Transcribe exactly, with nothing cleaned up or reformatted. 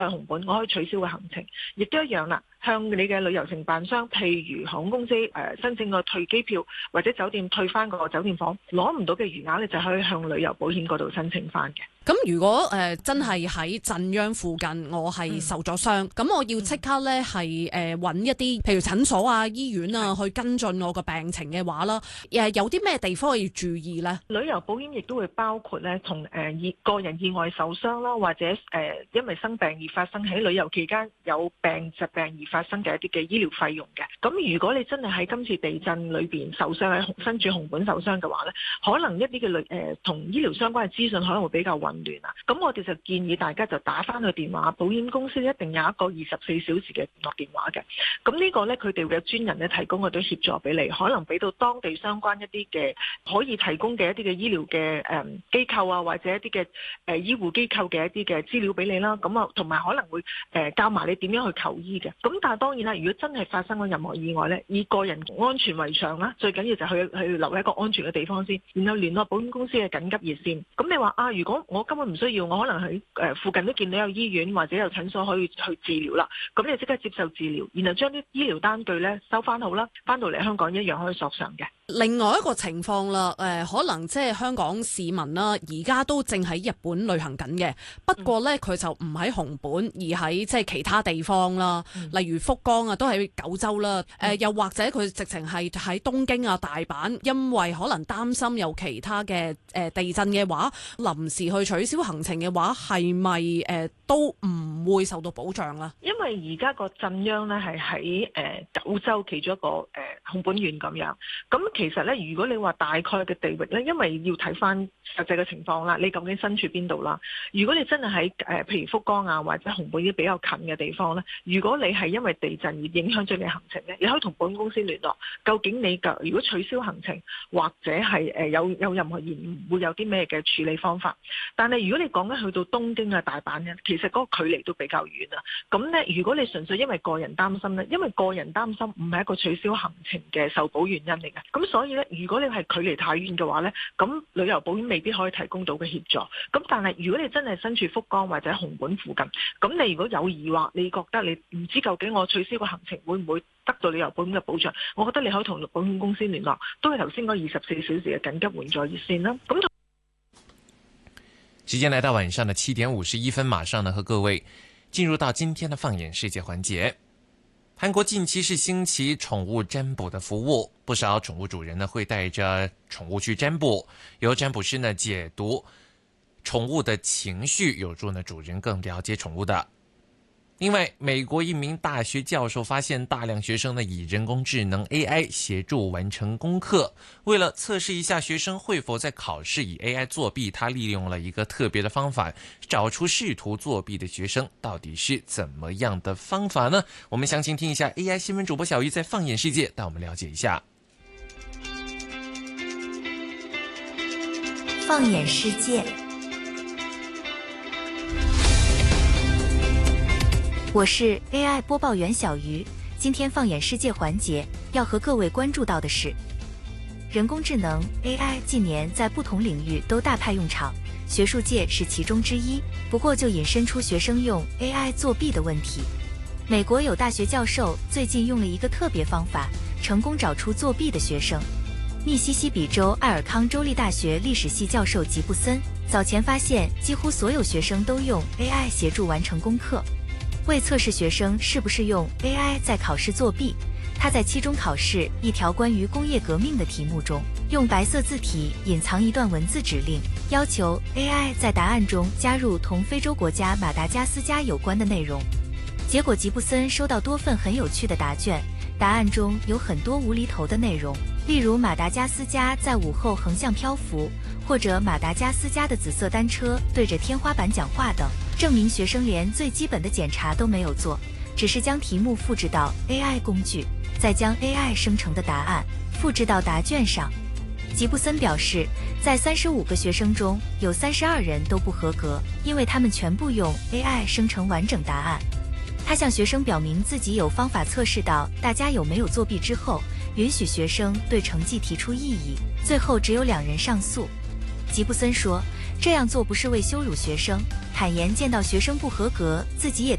紅本，我可以取消個行程，亦都一樣啦。向你嘅旅遊承辦商，譬如航空公司誒、呃、申請個退機票或者酒店退翻個酒店房，攞唔到嘅餘額咧就可以向旅遊保險嗰度申請翻嘅。 咁如果誒、呃、真係喺震央附近，我係受咗傷，咁、嗯、我要即刻咧係誒揾一啲譬如診所啊、醫院啊去跟進我個病情嘅話啦，誒有啲咩地方要注意呢？ 旅遊保險亦都會包括咧同誒意個人意外受傷啦，或者誒、呃、因為生病而發生喺旅遊期間有病疾病而發生嘅一啲嘅醫療費用嘅。咁如果你真係喺今次地震裏邊受傷，喺身處紅本受傷嘅話咧，可能一啲嘅旅誒同醫療相關嘅資訊可能會比較混亂啊。咁我哋就建議大家就打翻個電話，保險公司一定有一個二十四小時嘅聯絡電話嘅。咁呢個咧佢哋會有專人咧提供嗰啲協助俾你，可能俾到當地相關一啲嘅可以提供嘅一啲嘅醫療嘅誒機構啊，或者一啲嘅誒醫護機構嘅一啲嘅資料俾你啦。咁啊同埋可能會誒教埋你點樣去求醫嘅。咁但係當然啦，如果真係發生咗任何意外咧，以個人安全為上啦，最緊要就去去留喺一個安全嘅地方先，然後聯絡保險公司嘅緊急熱線。咁你話啊，如果我根本唔需要，我可能喺誒附近都見到有醫院或者有診所可以去治療啦，咁你即刻接受治療，然後將啲醫療單據咧收翻好啦，翻到嚟香港一樣可以索償嘅。 另外一個情況啦，誒、呃、可能即係香港市民啦，而家都正喺日本旅行緊嘅，不過咧佢就唔喺紅本，而喺即係其他地方啦，嗯、例如福岡啊，都喺九州啦，誒、呃、又或者佢直情係喺東京啊、大阪，因為可能擔心有其他嘅誒、呃、地震嘅話，臨時去取消行程嘅話，係咪誒都唔會受到保障啦？因為而家個震央咧係喺誒九州其中一個誒、呃、紅本縣咁樣，咁。其實咧，如果你話大概嘅地域咧，因為要睇翻實際嘅情況啦，你究竟身處邊度啦？如果你真係喺誒，譬如福岡啊或者紅本啲比較近嘅地方咧，如果你係因為地震而影響咗你行程咧，你可以同保險公司聯絡，究竟你嘅如果取消行程或者係誒有有任何延誤，會有啲咩嘅處理方法？但係如果你講緊去到東京啊、大阪咧，其實嗰個距離都比較遠啊。咁咧，如果你純粹因為個人擔心咧，因為個人擔心唔係一個取消行程嘅受保原因嚟嘅，咁。所以咧，如果你係距離太遠嘅話咧，咁旅遊保險未必可以提供到嘅協助。咁但係如果你真係身處福岡或者紅本附近，咁你如果有疑惑，你覺得你唔知究竟我取消個行程會唔會得到旅遊保險嘅保障，我覺得你可以同保險公司聯絡，都係頭先嗰二十四小時嘅緊急援助熱線啦。咁時間來到晚上的七點五十一分，馬上呢和各位進入到今天的放眼世界環節。韓國近期是興起寵物占卜的服務，不少寵物主人呢會帶着寵物去占卜，由占卜師呢解讀寵物的情緒，有助呢主人更了解寵物的。另外，美國一名大學教授發現大量學生呢以人工智能 A I 協助完成功課，為了測試一下學生會否在考試以 A I 作弊，他利用了一個特別的方法，找出試圖作弊的學生到底是怎麼樣的方法呢？我們詳情聽一下 A I 新聞主播小玉在放眼世界帶我們了解一下。 放眼世界，我是 A I 播報員小魚。今天放眼世界環節要和各位關注到的是，人工智能 A I 近年在不同領域都大派用場，學術界是其中之一。不過就引申出學生用 A I 作弊的問題。美國有大學教授最近用了一個特別方法，成功找出作弊的學生。密西西比州艾爾康州立大學歷史系教授吉布森早前發現，幾乎所有學生都用 A I 協助完成功課。為測試學生是不是用 A I 在考試作弊，他在期中考試一條關於工業革命的題目中，用白色字體隱藏一段文字指令，要求 A I 在答案中加入同非洲國家馬達加斯加有關的內容。結果吉布森收到多份很有趣的答卷，答案中有很多無厘頭的內容，例如馬達加斯加在午後橫向漂浮，或者馬達加斯加的紫色單車對着天花板講話等，證明學生連最基本的檢查都沒有做，只是將題目複製到 A I 工具，再將 A I 生成的答案複製到答卷上。吉布森表示，在三十五個學生中，有三十二人都不合格，因為他們全部用 A I 生成完整答案。他向學生表明自己有方法測試到大家有沒有作弊之後，允許學生對成績提出異議，最後只有兩人上訴。吉布森說， 这样做不是为羞辱学生，坦言见到学生不合格，自己也